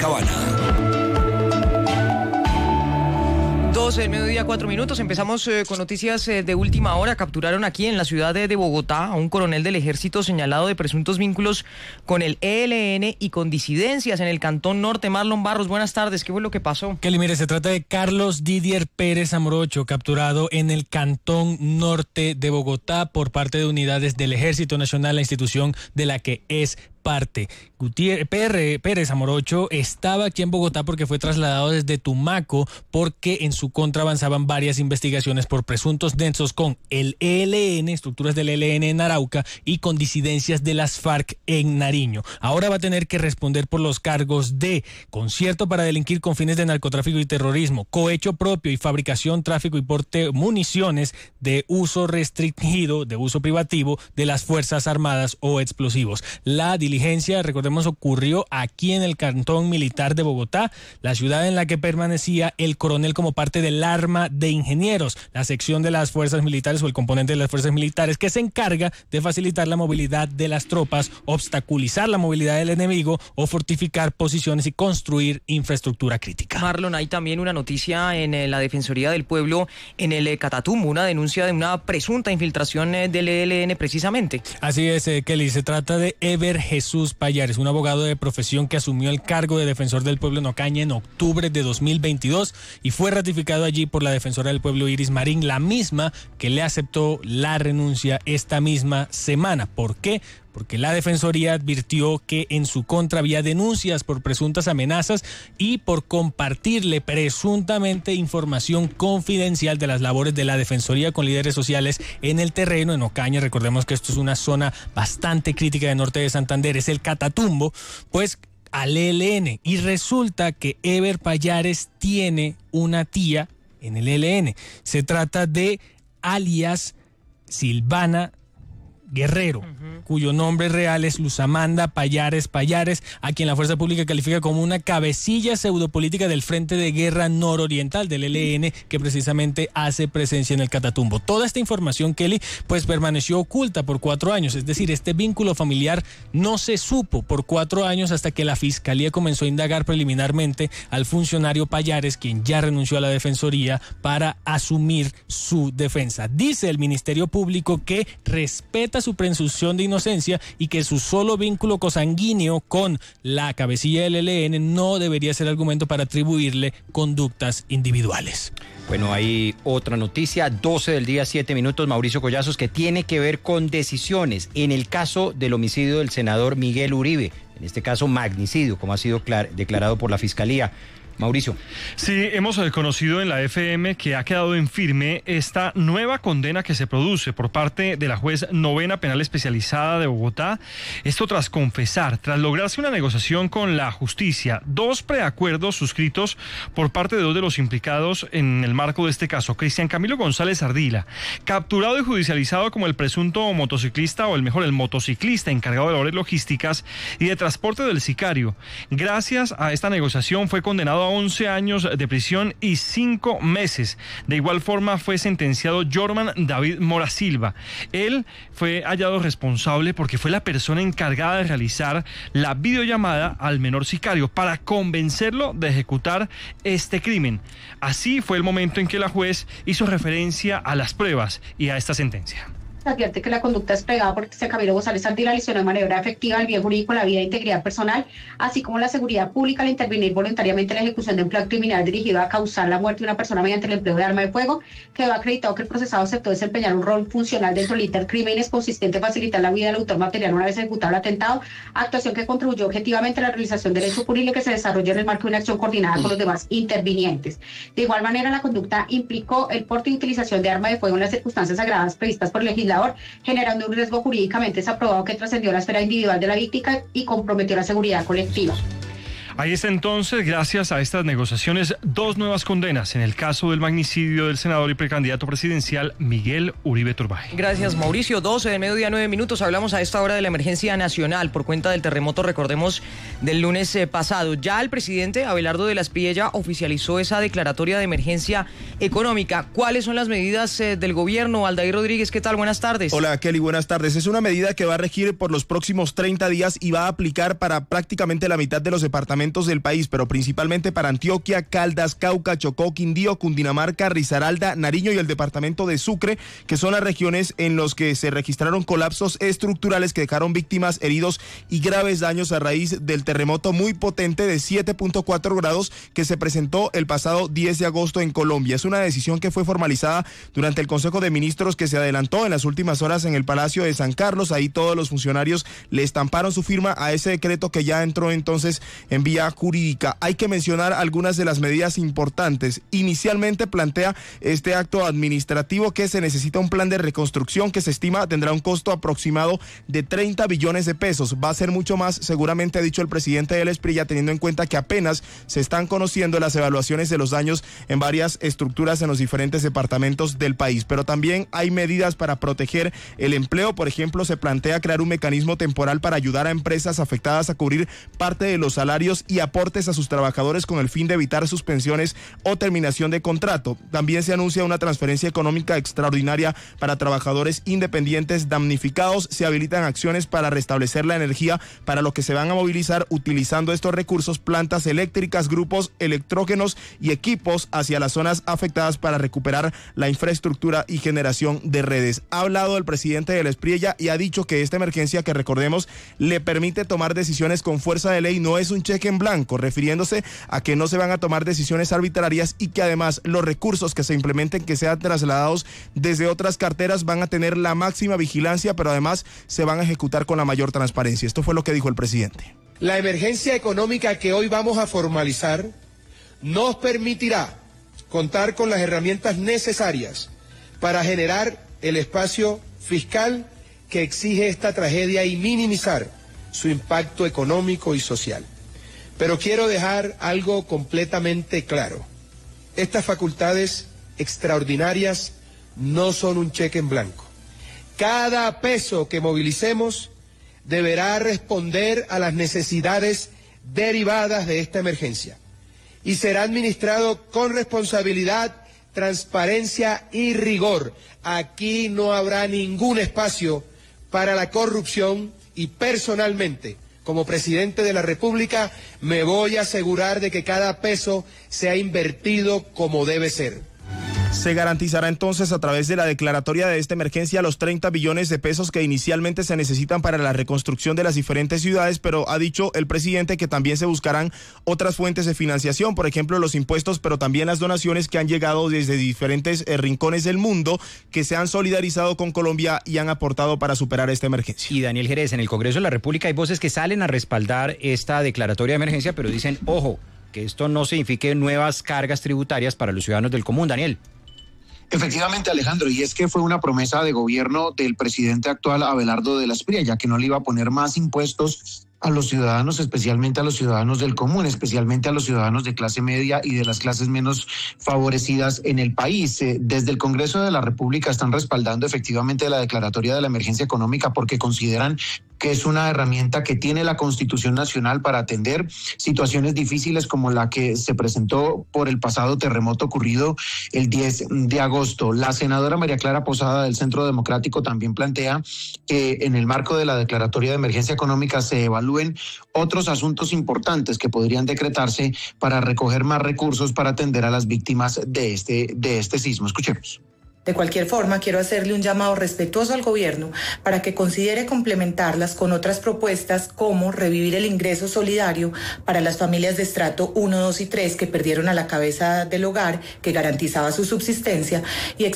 Cabana. 12 del mediodía, 4 minutos. Empezamos con noticias de última hora. Capturaron aquí en la ciudad de Bogotá a un coronel del ejército señalado de presuntos vínculos con el ELN y con disidencias en el Cantón Norte. Marlon Barros, buenas tardes. ¿Qué fue lo que pasó? Kelly, mire, se trata de Carlos Didier Pérez Amorocho, capturado en el Cantón Norte de Bogotá por parte de unidades del Ejército Nacional, la institución de la que es parte. Pérez Amorocho estaba aquí en Bogotá porque fue trasladado desde Tumaco porque en su contra avanzaban varias investigaciones por presuntos nexos con el ELN, estructuras del ELN en Arauca y con disidencias de las FARC en Nariño. Ahora va a tener que responder por los cargos de concierto para delinquir con fines de narcotráfico y terrorismo, cohecho propio y fabricación, tráfico y porte de municiones de uso restringido, de uso privativo de las Fuerzas Armadas o explosivos. La diligencia, recordemos, ocurrió aquí en el Cantón Militar de Bogotá, la ciudad en la que permanecía el coronel como parte del arma de ingenieros, la sección de las fuerzas militares o el componente de las fuerzas militares que se encarga de facilitar la movilidad de las tropas, obstaculizar la movilidad del enemigo o fortificar posiciones y construir infraestructura crítica. Marlon, hay también una noticia en la Defensoría del Pueblo en el Catatumbo, una denuncia de una presunta infiltración del ELN precisamente. Así es, Kelly, se trata de Ever Jesús Payares, un abogado de profesión que asumió el cargo de defensor del pueblo en Ocaña en octubre de 2022 y fue ratificado allí por la defensora del pueblo Iris Marín, la misma que le aceptó la renuncia esta misma semana. ¿Por qué? Porque la Defensoría advirtió que en su contra había denuncias por presuntas amenazas y por compartirle presuntamente información confidencial de las labores de la Defensoría con líderes sociales en el terreno, en Ocaña. Recordemos que esto es una zona bastante crítica del norte de Santander, es el Catatumbo, pues al ELN. Y resulta que Ever Payares tiene una tía en el ELN. Se trata de alias Silvana Guerrero, cuyo nombre real es Luz Amanda Payares, a quien la fuerza pública califica como una cabecilla pseudopolítica del Frente de Guerra Nororiental del ELN, que precisamente hace presencia en el Catatumbo. Toda esta información, Kelly, pues permaneció oculta por 4 años, es decir, este vínculo familiar no se supo por 4 años hasta que la Fiscalía comenzó a indagar preliminarmente al funcionario Payares, quien ya renunció a la Defensoría para asumir su defensa. Dice el Ministerio Público que respeta su presunción de inocencia y que su solo vínculo consanguíneo con la cabecilla del ELN no debería ser argumento para atribuirle conductas individuales. Bueno, hay otra noticia, 12 del día, 7 minutos, Mauricio Collazos, que tiene que ver con decisiones en el caso del homicidio del senador Miguel Uribe, en este caso magnicidio, como ha sido declarado por la Fiscalía. Mauricio. Sí, hemos conocido en la FM que ha quedado en firme esta nueva condena que se produce por parte de la juez novena penal especializada de Bogotá. Esto tras lograrse una negociación con la justicia, 2 preacuerdos suscritos por parte de 2 de los implicados en el marco de este caso. Cristian Camilo González Ardila, capturado y judicializado como el presunto motociclista, o el motociclista encargado de labores logísticas y de transporte del sicario. Gracias a esta negociación fue condenado a 11 años de prisión y 5 meses. De igual forma fue sentenciado Jorman David Mora Silva. Él fue hallado responsable porque fue la persona encargada de realizar la videollamada al menor sicario para convencerlo de ejecutar este crimen. Así fue el momento en que la juez hizo referencia a las pruebas y a esta sentencia. Advierte que la conducta desplegada por Cristian Camilo González Ardila lesionó de manera efectiva el bien jurídico, la vida e integridad personal, así como la seguridad pública al intervenir voluntariamente en la ejecución de un plan criminal dirigido a causar la muerte de una persona mediante el empleo de arma de fuego. Quedó acreditado que el procesado aceptó desempeñar un rol funcional dentro del intercrímenes consistente en facilitar la vida del autor material una vez ejecutado el atentado, actuación que contribuyó objetivamente a la realización del hecho punible que se desarrolla en el marco de una acción coordinada con los demás intervinientes. De igual manera, la conducta implicó el porte y utilización de arma de fuego en las circunstancias agravadas previstas por el legislador, generando un riesgo jurídicamente desaprobado que trascendió la esfera individual de la víctima y comprometió la seguridad colectiva. Ahí está entonces, gracias a estas negociaciones, 2 nuevas condenas en el caso del magnicidio del senador y precandidato presidencial Miguel Uribe Turbay. Gracias, Mauricio. 12 del mediodía, 9 minutos. Hablamos a esta hora de la emergencia nacional por cuenta del terremoto, recordemos, del lunes pasado. Ya el presidente Abelardo de la Espriella oficializó esa declaratoria de emergencia económica. ¿Cuáles son las medidas del gobierno? Aldair Rodríguez, ¿qué tal? Buenas tardes. Hola, Kelly, buenas tardes. Es una medida que va a regir por los próximos 30 días y va a aplicar para prácticamente la mitad de los departamentos departamentos del país, pero principalmente para Antioquia, Caldas, Cauca, Chocó, Quindío, Cundinamarca, Risaralda, Nariño y el departamento de Sucre, que son las regiones en los que se registraron colapsos estructurales que dejaron víctimas, heridos y graves daños a raíz del terremoto muy potente de 7.4 grados que se presentó el pasado 10 de agosto en Colombia. Es una decisión que fue formalizada durante el Consejo de Ministros que se adelantó en las últimas horas en el Palacio de San Carlos. Ahí todos los funcionarios le estamparon su firma a ese decreto que ya entró entonces en vía jurídica. Hay que mencionar algunas de las medidas importantes. Inicialmente plantea este acto administrativo que se necesita un plan de reconstrucción que se estima tendrá un costo aproximado de 30 billones de pesos. Va a ser mucho más, seguramente ha dicho el presidente del Esprilla, teniendo en cuenta que apenas se están conociendo las evaluaciones de los daños en varias estructuras en los diferentes departamentos del país. Pero también hay medidas para proteger el empleo. Por ejemplo, se plantea crear un mecanismo temporal para ayudar a empresas afectadas a cubrir parte de los salarios y aportes a sus trabajadores con el fin de evitar suspensiones o terminación de contrato. También se anuncia una transferencia económica extraordinaria para trabajadores independientes damnificados. Se habilitan acciones para restablecer la energía, para lo que se van a movilizar utilizando estos recursos, plantas eléctricas, grupos electrógenos y equipos hacia las zonas afectadas para recuperar la infraestructura y generación de redes. Ha hablado el presidente del Espriella y ha dicho que esta emergencia, que recordemos, le permite tomar decisiones con fuerza de ley, no es un cheque en blanco, refiriéndose a que no se van a tomar decisiones arbitrarias y que además los recursos que se implementen, que sean trasladados desde otras carteras, van a tener la máxima vigilancia, pero además se van a ejecutar con la mayor transparencia. Esto fue lo que dijo el presidente. La emergencia económica que hoy vamos a formalizar nos permitirá contar con las herramientas necesarias para generar el espacio fiscal que exige esta tragedia y minimizar su impacto económico y social. Pero quiero dejar algo completamente claro. Estas facultades extraordinarias no son un cheque en blanco. Cada peso que movilicemos deberá responder a las necesidades derivadas de esta emergencia y será administrado con responsabilidad, transparencia y rigor. Aquí no habrá ningún espacio para la corrupción y personalmente, como presidente de la República, me voy a asegurar de que cada peso sea invertido como debe ser. Se garantizará entonces a través de la declaratoria de esta emergencia los 30 billones de pesos que inicialmente se necesitan para la reconstrucción de las diferentes ciudades, pero ha dicho el presidente que también se buscarán otras fuentes de financiación, por ejemplo los impuestos, pero también las donaciones que han llegado desde diferentes rincones del mundo, que se han solidarizado con Colombia y han aportado para superar esta emergencia. Y Daniel Jerez, en el Congreso de la República hay voces que salen a respaldar esta declaratoria de emergencia, pero dicen, ojo, que esto no signifique nuevas cargas tributarias para los ciudadanos del común. Daniel. Efectivamente, Alejandro, y es que fue una promesa de gobierno del presidente actual Abelardo de la Espriella, ya que no le iba a poner más impuestos a los ciudadanos, especialmente a los ciudadanos del común, especialmente a los ciudadanos de clase media y de las clases menos favorecidas en el país. Desde el Congreso de la República están respaldando efectivamente la declaratoria de la emergencia económica porque consideran que es una herramienta que tiene la Constitución Nacional para atender situaciones difíciles como la que se presentó por el pasado terremoto ocurrido el 10 de agosto. La senadora María Clara Posada del Centro Democrático también plantea que en el marco de la declaratoria de emergencia económica se evalúen otros asuntos importantes que podrían decretarse para recoger más recursos para atender a las víctimas de este sismo. Escuchemos. De cualquier forma, quiero hacerle un llamado respetuoso al gobierno para que considere complementarlas con otras propuestas como revivir el ingreso solidario para las familias de estrato 1, 2 y 3 que perdieron a la cabeza del hogar que garantizaba su subsistencia y